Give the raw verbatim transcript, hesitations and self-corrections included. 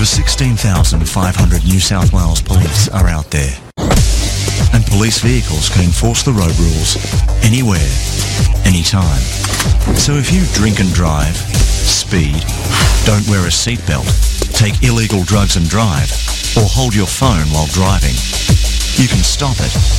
Over sixteen thousand five hundred New South Wales police are out there. And police vehicles can enforce the road rules anywhere, anytime. So if you drink and drive, speed, don't wear a seatbelt, take illegal drugs and drive, or hold your phone while driving, you can stop it